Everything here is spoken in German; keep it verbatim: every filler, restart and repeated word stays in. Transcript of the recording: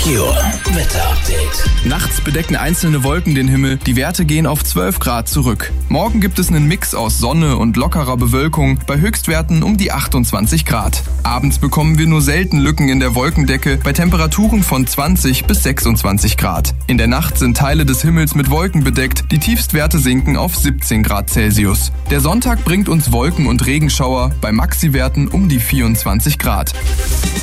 Meteor Wetter-Update. Nachts bedecken einzelne Wolken den Himmel, die Werte gehen auf zwölf Grad zurück. Morgen gibt es einen Mix aus Sonne und lockerer Bewölkung, bei Höchstwerten um die achtundzwanzig Grad. Abends bekommen wir nur selten Lücken in der Wolkendecke, bei Temperaturen von zwanzig bis sechsundzwanzig Grad. In der Nacht sind Teile des Himmels mit Wolken bedeckt, die Tiefstwerte sinken auf siebzehn Grad Celsius. Der Sonntag bringt uns Wolken und Regenschauer, bei Maxi-Werten um die vierundzwanzig Grad.